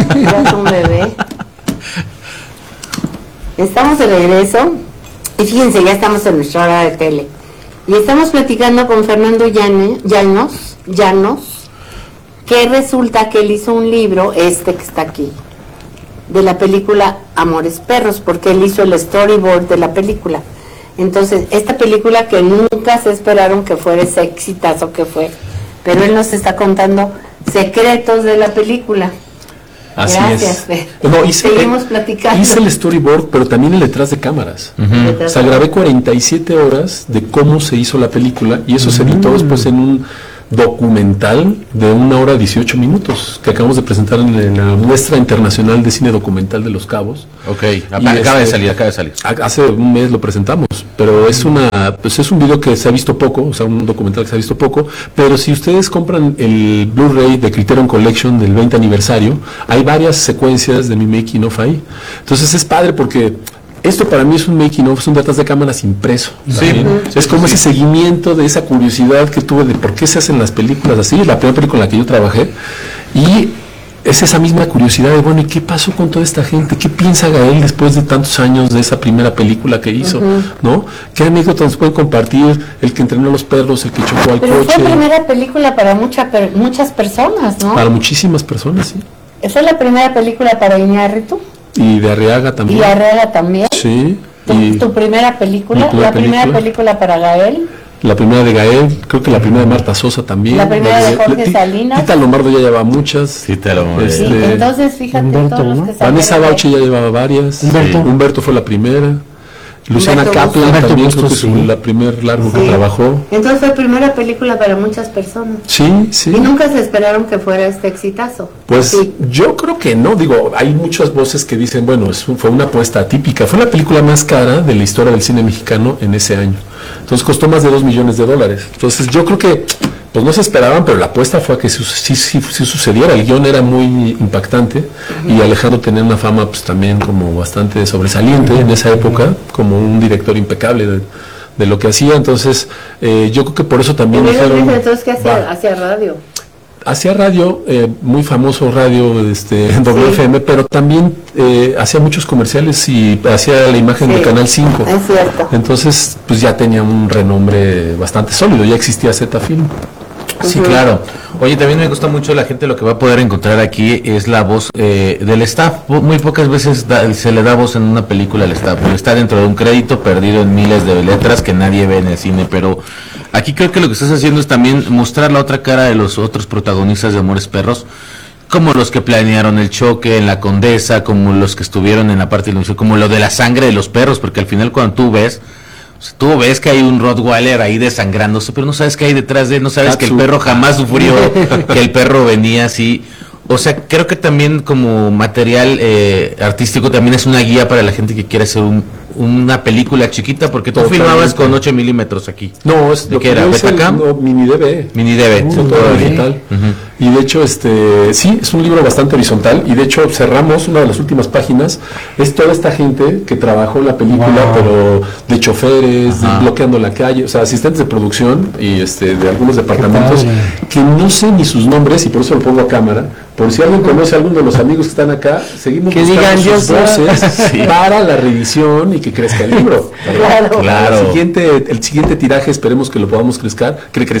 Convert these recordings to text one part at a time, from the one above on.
Ya es un bebé. Estamos de regreso y fíjense, ya estamos en nuestra hora de tele. Y estamos platicando con Fernando Llanos, que resulta que él hizo un libro, que está aquí, de la película Amores Perros, porque él hizo el storyboard de la película. Entonces, esta película que nunca se esperaron que fuera ese exitazo que fue, pero él nos está contando secretos de la película. Así Gracias, es. No, seguimos platicando. Hice el storyboard, pero también el detrás de cámaras. Uh-huh. O sea, grabé 47 horas de cómo se hizo la película y eso se editó después en un documental de 1 hora 18 minutos que acabamos de presentar en la muestra internacional de cine documental de Los Cabos. Ok, acaba de salir. Hace un mes lo presentamos, pero es es un video que se ha visto poco, o sea, un documental que se ha visto poco, pero si ustedes compran el Blu-ray de Criterion Collection del 20 aniversario, hay varias secuencias de mi making of ahí. Entonces es padre porque esto para mí es un making of, es un detrás de cámaras impreso. Sí. Es como ese seguimiento de esa curiosidad que tuve de por qué se hacen las películas así, la primera película en la que yo trabajé, y es esa misma curiosidad de, bueno, ¿y qué pasó con toda esta gente? ¿Qué piensa Gael después de tantos años de esa primera película que hizo? ¿No? ¿Qué anécdotas nos pueden compartir? El que entrenó a los perros, el que chocó al Pero coche. fue la primera película para muchas personas, ¿no? Para muchísimas personas, sí. Esa es la primera película para Iñárritu. Y de Arriaga también. Y Arriaga también. Sí. ¿Tu primera película? Primera película para Gael. La primera de Gael, creo que la primera de Marta Sosa también. La primera de Jorge Salinas. Tita Lombardo ya llevaba muchas. Tita Lombardo. Sí, entonces fíjate Humberto, todos los ¿no? que salieron. Vanessa Bauche ya llevaba varias. Humberto. Fue la primera. Luciana Humberto Kaplan Humberto también Bustos, creo que es sí. la primer largo que Sí. trabajó. Entonces fue primera película para muchas personas. Sí, sí. Y nunca se esperaron que fuera este exitazo. Pues Sí. yo creo que no, digo, hay muchas voces que dicen, bueno, fue una apuesta atípica, fue la película más cara de la historia del cine mexicano en ese año. Entonces costó más de $2 millones. Entonces yo creo que pues no se esperaban, pero la apuesta fue a que sí sucediera. El guión era muy impactante y Alejandro tenía una fama pues también como bastante sobresaliente en esa época, como un director impecable de lo que hacía. Entonces yo creo que por eso también dijeron, Entonces, ¿qué hacía radio? hacía radio, muy famoso radio en WFM, pero también hacía muchos comerciales y hacía la imagen de Canal 5. Es cierto. Entonces, pues ya tenía un renombre bastante sólido, ya existía Z Film. Sí, claro. Oye, también me gusta mucho la gente, lo que va a poder encontrar aquí es la voz del staff. Muy pocas veces se le da voz en una película al staff. Está dentro de un crédito perdido en miles de letras que nadie ve en el cine, pero aquí creo que lo que estás haciendo es también mostrar la otra cara de los otros protagonistas de Amores Perros, como los que planearon el choque en la Condesa, como los que estuvieron en la parte de ilusión, como lo de la sangre de los perros, porque al final cuando tú ves que hay un Rottweiler ahí desangrándose, pero no sabes qué hay detrás de él, no sabes que el perro jamás sufrió, que el perro venía así. O sea, creo que también como material artístico también es una guía para la gente que quiere hacer una película chiquita, porque tú filmabas con 8 milímetros aquí. No, es ¿de lo qué que era? yo hice, ¿Betacam? no, mini DV. Mini DV. Todo digital. Y de hecho, sí, es un libro bastante horizontal. Y de hecho, cerramos una de las últimas páginas. Es toda esta gente que trabajó en la película, pero de choferes, bloqueando la calle, o sea, asistentes de producción y de algunos departamentos que no sé ni sus nombres, y por eso lo pongo a cámara. Por si alguien conoce a alguno de los amigos que están acá, seguimos que buscando digan, sus voces para la revisión y que crezca el libro. Claro. El siguiente tiraje esperemos que lo podamos crecer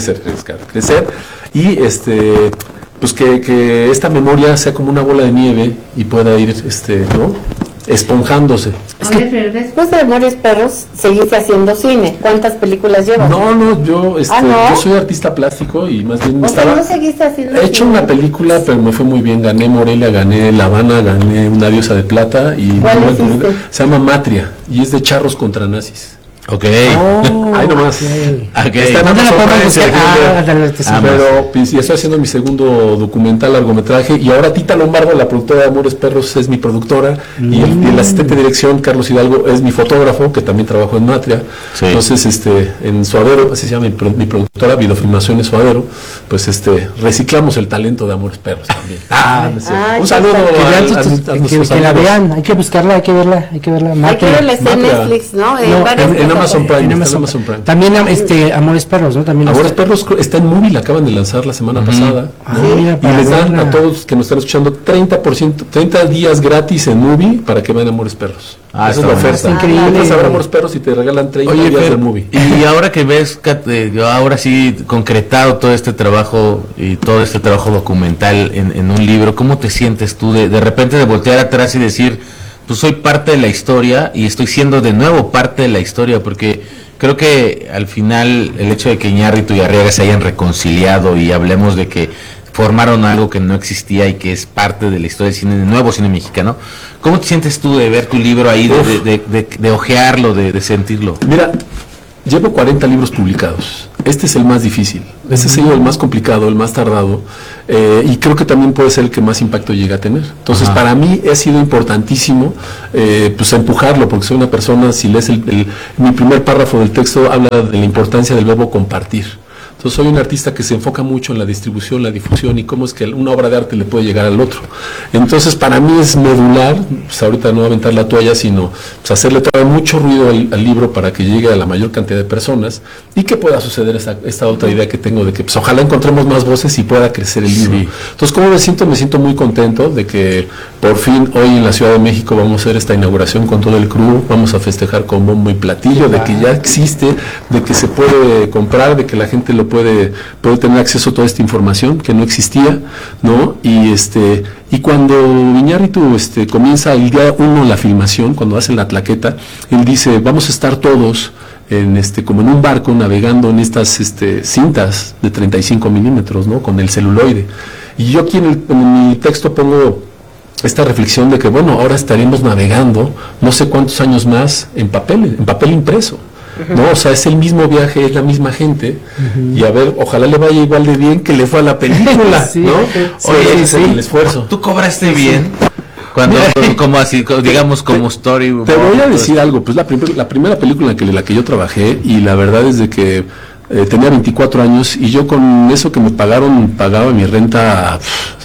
y pues que esta memoria sea como una bola de nieve y pueda ir esponjándose. A ver, después de Amores Perros, seguiste haciendo cine. ¿Cuántas películas llevas? No, yo ¿no? yo soy artista plástico y más bien O sea, ¿no seguiste haciendo he hecho cine? una película, pero me fue muy bien. Gané Morelia, gané La Habana, gané Una diosa de plata y ¿Cuál hiciste? se llama Matria y es de charros contra nazis. Ok. Ahí nomás. Está en ¿Dónde la Amazon podemos Prime, buscar? pero pues, ya estoy haciendo mi segundo documental, largometraje, y ahora Tita Lombardo, la productora de Amores Perros, es mi productora, y el asistente de dirección, Carlos Hidalgo, es mi fotógrafo, que también trabajó en Matria. Sí. Entonces, en Suadero, así se llama mi productora, Videofilmaciones Suadero, pues reciclamos el talento de Amores Perros también. Un saludo Que la vean, hay que buscarla, hay que verla. Hay que verla en Matria. Netflix, ¿no? En Amazon Prime. En Está en Amazon Amazon Prime. También Amores Perros, ¿no? También Amores Perros está en Movie, la acaban de lanzar la semana pasada. Ah, ¿no? mira, Y para les dan verla. a todos que nos están escuchando 30 días gratis en Movie para que vean Amores Perros. Ah, Esa es está la bueno. oferta. Está increíble. Entras a ver Amores Perros y te regalan 30 Oye, días de Fer, Movie. y ahora que ves, ahora sí concretado todo este trabajo y todo este trabajo documental en un libro, ¿cómo te sientes tú de repente de voltear atrás y decir, pues soy parte de la historia y estoy siendo de nuevo parte de la historia? Porque creo que al final el hecho de que Iñárritu y Arriaga se hayan reconciliado y hablemos de que formaron algo que no existía y que es parte de la historia del cine, del nuevo cine mexicano, ¿cómo te sientes tú de ver tu libro ahí, de ojearlo, de sentirlo? Mira, llevo 40 libros publicados. Este es el más difícil. Este ha sido el más complicado, el más tardado. Y creo que también puede ser el que más impacto llega a tener. Entonces, Ajá. para mí ha sido importantísimo pues empujarlo, porque soy una persona, si lees mi primer párrafo del texto, habla de la importancia del verbo compartir. Entonces soy un artista que se enfoca mucho en la distribución, la difusión y cómo es que una obra de arte le puede llegar al otro. Entonces para mí es medular, pues ahorita no aventar la toalla, sino pues hacerle todavía mucho ruido al libro para que llegue a la mayor cantidad de personas y que pueda suceder esta otra idea que tengo de que pues ojalá encontremos más voces y pueda crecer el libro. Sí. Entonces, ¿cómo me siento? Me siento muy contento de que por fin hoy en la Ciudad de México vamos a hacer esta inauguración con todo el crew, vamos a festejar con bombo y platillo, de que ya existe, de que se puede comprar, de que la gente lo puede tener acceso a toda esta información que no existía, ¿no? Y cuando Iñárritu comienza el día 1 la filmación, cuando hacen la tlaqueta, él dice, vamos a estar todos como en un barco navegando en estas cintas de 35 milímetros, ¿no? Con el celuloide. Y yo aquí en mi texto pongo esta reflexión de que, bueno, ahora estaremos navegando no sé cuántos años más en papel impreso. No, o sea, es el mismo viaje, es la misma gente, y a ver, ojalá le vaya igual de bien que le fue a la película, Sí, ¿no? sí, Oye, sí. el esfuerzo. ¿Tú cobraste bien? Cuando, como así, digamos, como story. Te voy a decir algo, pues la primera película en la que yo trabajé, y la verdad es de que tenía 24 años, y yo con eso que me pagaba mi renta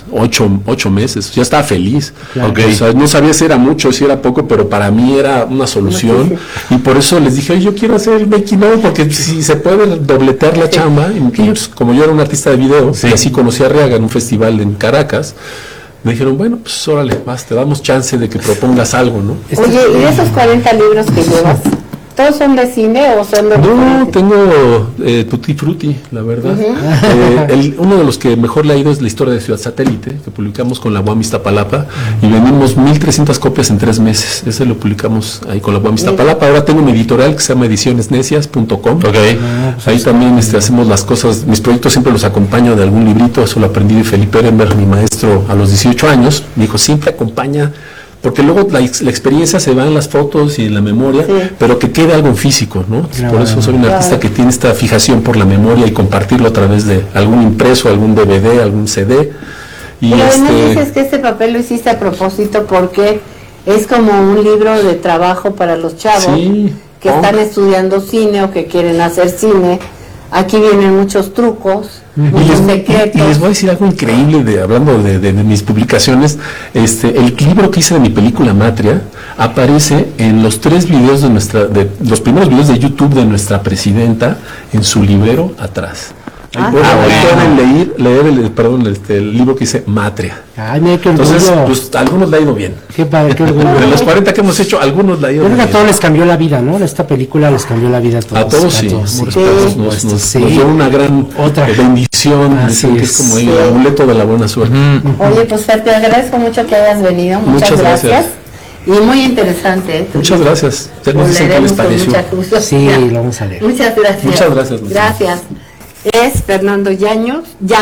8 meses, ya estaba feliz. Claro. Okay. O sea, no sabía si era mucho, si era poco, pero para mí era una solución, y por eso les dije, oye, yo quiero hacer el making of, porque si se puede dobletear la chamba, y pues, como yo era un artista de video, Sí. y así conocí a Arriaga en un festival en Caracas, me dijeron, bueno, pues órale, vas, te damos chance de que propongas algo, ¿no? Oye, ¿y de esos 40 libros que llevas, todos son de cine o son de No, diferentes? tengo Tutti Frutti, la verdad. Uno de los que mejor le ha ido es la historia de Ciudad Satélite, que publicamos con la UAM Iztapalapa, y vendimos 1,300 copias en 3 meses. Ese lo publicamos ahí con la UAM Iztapalapa. Ahora tengo mi editorial que se llama edicionesnecias.com. Ok. Ahí también hacemos las cosas, mis proyectos siempre los acompaño de algún librito, eso lo aprendí de Felipe Ehrenberg, mi maestro, a los 18 años. Me dijo, siempre acompaña, porque luego la experiencia se va en las fotos y en la memoria, Sí. pero que quede algo en físico, ¿no? Claro. Por eso soy un artista que tiene esta fijación por la memoria y compartirlo a través de algún impreso, algún DVD, algún CD. Y Pero además dices que este papel lo hiciste a propósito porque es como un libro de trabajo para los chavos Sí. que están estudiando cine o que quieren hacer cine. Aquí vienen muchos trucos, muchos Y secretos. les voy a decir algo increíble hablando de mis publicaciones. El libro que hice de mi película Matria aparece en los 3 videos de los primeros videos de YouTube de nuestra presidenta en su librero atrás. Ah, Pueden leer el libro que dice Matria. Ay, mira qué orgullo. Entonces, pues a algunos le ha ido bien. Qué padre, qué orgullo. De los 40 que hemos hecho, algunos le ha ido Yo creo que a bien. todos les cambió la vida, ¿no? Esta película les cambió la vida a todos. A todos sí, Amores Perros nos dio una gran Otra. bendición, Así que es. es como el Sí. amuleto de la buena suerte. Oye, pues Fer, te agradezco mucho que hayas venido. Muchas Muchas gracias. gracias. Y muy interesante. ¿eh? Muchas gracias. Ya Lo nos dicen qué leeremos les con pareció. mucha curiosidad. Sí, lo vamos a leer. Muchas gracias. Muchas gracias, Lucía. Gracias. Es Fernando Llanos.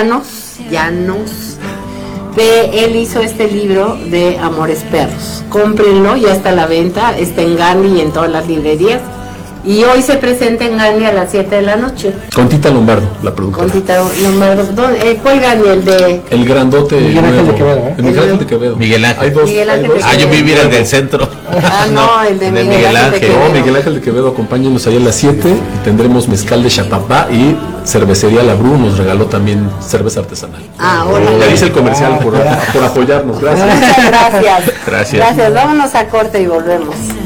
Él hizo este libro de Amores Perros. Cómprenlo, ya está a la venta, está en Gandhi y en todas las librerías. Y hoy se presenta en Gandhi a las 7 de la noche. Con Tita Lombardo, la productora. Con Tita Lombardo. ¿Cuál Gandhi? El de... El grandote Miguel Ángel nuevo. de Quevedo, ¿eh? El Miguel Ángel de Quevedo. Miguel Ángel. Hay dos, Miguel Ángel hay dos. de Ah, yo Quevedo. viví en el del centro. Ah, no, el de Miguel Ángel de No, Quevedo. Miguel Ángel de Quevedo, acompáñenos ahí a las 7 y tendremos mezcal de Chapapá y cervecería La Bru nos regaló también cerveza artesanal. Ah, Ya órale. dice el comercial por apoyarnos. Gracias. Muchas gracias. Gracias. Gracias. Vámonos a corte y volvemos.